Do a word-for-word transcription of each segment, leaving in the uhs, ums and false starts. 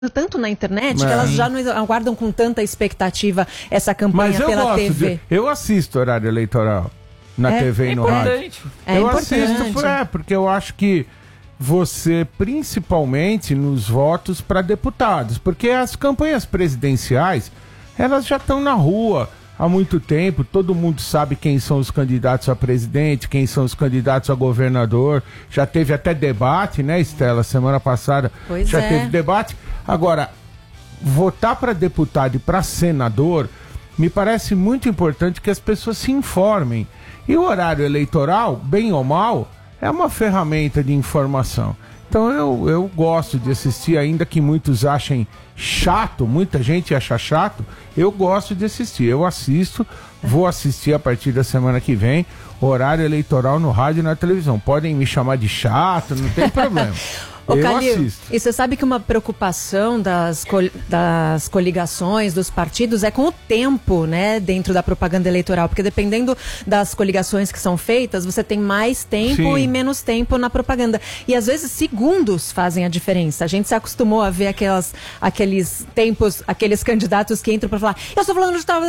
tanto na internet Mas... que elas já não aguardam com tanta expectativa essa campanha Mas eu pela gosto T V. De, eu assisto horário eleitoral na é, T V e no rádio. É eu importante. assisto é, porque eu acho que você, principalmente nos votos para deputados, porque as campanhas presidenciais, elas já estão na rua há muito tempo, todo mundo sabe quem são os candidatos a presidente, quem são os candidatos a governador, já teve até debate, né, Estela, semana passada pois já é. teve debate. Agora, votar para deputado e para senador, me parece muito importante que as pessoas se informem. E o horário eleitoral, bem ou mal, é uma ferramenta de informação. Então eu, eu gosto de assistir, ainda que muitos achem chato, muita gente acha chato, eu gosto de assistir. Eu assisto, vou assistir a partir da semana que vem, horário eleitoral no rádio e na televisão. Podem me chamar de chato, não tem problema. Ô, eu Calil, assisto. E você sabe que uma preocupação das, col das coligações, dos partidos, é com o tempo, né, dentro da propaganda eleitoral, porque dependendo das coligações que são feitas, você tem mais tempo Sim. e menos tempo na propaganda. E às vezes segundos fazem a diferença. A gente se acostumou a ver aquelas, aqueles tempos, aqueles candidatos que entram para falar, eu estou falando de tal...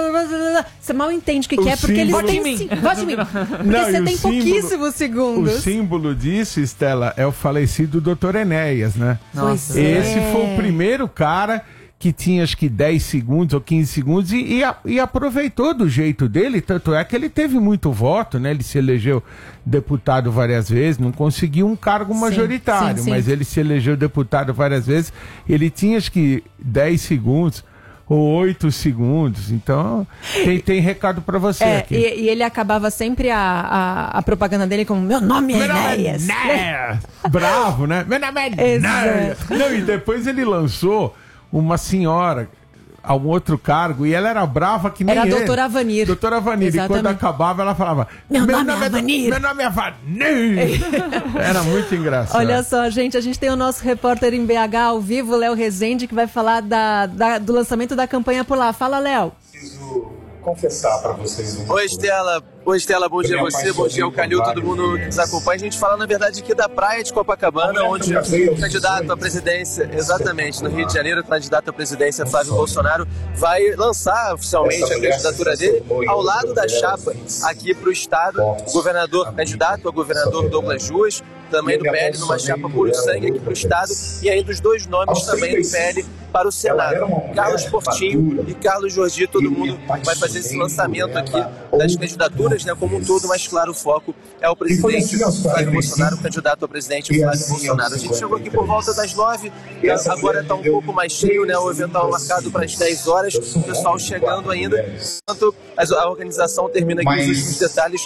Você mal entende o que, que é, porque símbolo... eles têm... Vote em mim. Vote em mim. Porque Não, você tem símbolo... pouquíssimos segundos. O símbolo disso, Estela, é o falecido doutor Enéas, né? Nossa. Esse é. foi o primeiro cara que tinha acho que dez segundos ou quinze segundos e, e, e aproveitou do jeito dele, tanto é que ele teve muito voto, né? Ele se elegeu deputado várias vezes, não conseguiu um cargo majoritário, sim, sim, sim. mas ele se elegeu deputado várias vezes, ele tinha acho que dez segundos ou oito segundos, então tem, tem recado pra você é, aqui. E, e ele acabava sempre a, a, a propaganda dele com meu nome é Enéas. É bravo, né? Meu nome é Enéas. Não, e depois ele lançou uma senhora a um outro cargo e ela era brava que nem era ele. Era a doutora Avanir. Doutora Avanir. Exatamente. E quando acabava ela falava meu, meu nome é Avanir. Meu nome é Avanir. Era muito engraçado. Olha só, gente, a gente tem o nosso repórter em B H ao vivo, Léo Rezende, que vai falar da, da, do lançamento da campanha por lá. Fala, Léo. Preciso confessar para vocês uma Oi, Estela. Oi, Estela, bom dia a você, bom dia ao Calil, todo mundo que nos acompanha. A gente fala, na verdade, aqui da praia de Copacabana, onde o candidato à presidência, exatamente, no Rio de Janeiro, o candidato à presidência, Flávio Bolsonaro, vai lançar oficialmente a candidatura dele ao lado da chapa aqui para o Estado, o governador, candidato a governador Douglas Ruas, também do P L, numa chapa puro sangue aqui para o Estado, e ainda os dois nomes também do P L para o Senado. Carlos Portinho e Carlos Jordi, todo mundo vai fazer esse lançamento aqui das candidaturas, né, como um todo, mas claro, o foco é o presidente Flávio Bolsonaro, o candidato ao presidente Flávio Bolsonaro. A gente chegou aqui por volta das nove, agora está um pouco mais cheio, né, o evento estava marcado para as dez horas, o pessoal chegando ainda, enquanto a organização termina aqui os últimos detalhes.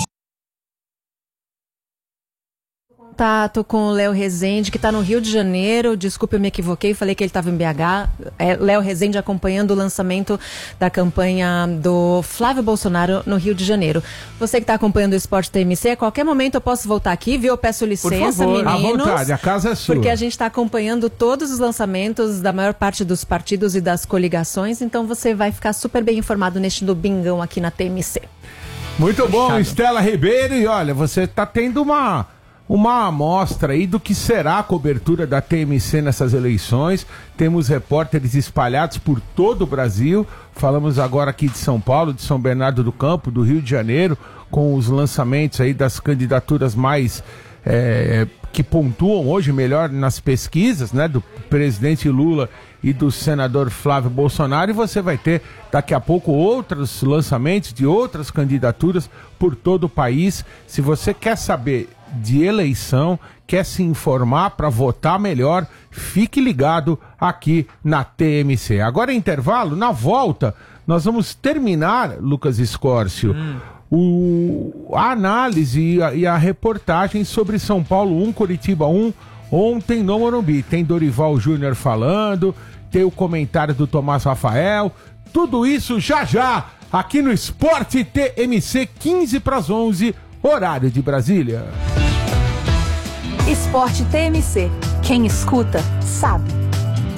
Contato com o Léo Rezende, que está no Rio de Janeiro. Desculpe, eu me equivoquei, falei que ele estava em B H. É, Léo Rezende acompanhando o lançamento da campanha do Flávio Bolsonaro no Rio de Janeiro. Você que está acompanhando o Esporte T M C, a qualquer momento eu posso voltar aqui, viu? Eu peço licença, Por favor, meninos. à vontade, a casa é sua. Porque a gente está acompanhando todos os lançamentos da maior parte dos partidos e das coligações, então você vai ficar super bem informado neste domingão aqui na T M C. Muito bom, Estela Ribeiro. E olha, você está tendo uma... uma amostra aí do que será a cobertura da T M C nessas eleições. Temos repórteres espalhados por todo o Brasil. Falamos agora aqui de São Paulo, de São Bernardo do Campo, do Rio de Janeiro, com os lançamentos aí das candidaturas mais é, que pontuam hoje melhor nas pesquisas, né, do presidente Lula e do senador Flávio Bolsonaro. E você vai ter daqui a pouco outros lançamentos de outras candidaturas por todo o país. Se você quer saber de eleição, quer se informar para votar melhor, fique ligado aqui na T M C. Agora é intervalo, na volta nós vamos terminar, Lucas Escórcio, hum. o, a análise e a, e a reportagem sobre São Paulo um, Curitiba um, ontem no Morumbi. Tem Dorival Júnior falando, tem o comentário do Tomás Rafael, tudo isso já já, aqui no Esporte T M C, quinze para as onze, horário de Brasília. Esporte T M C. Quem escuta, sabe.